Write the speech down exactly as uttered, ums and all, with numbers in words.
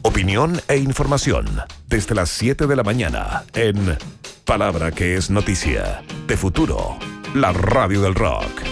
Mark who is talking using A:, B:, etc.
A: Opinión e información desde las siete de la mañana en Palabra que es Noticia de Futuro, la radio del rock.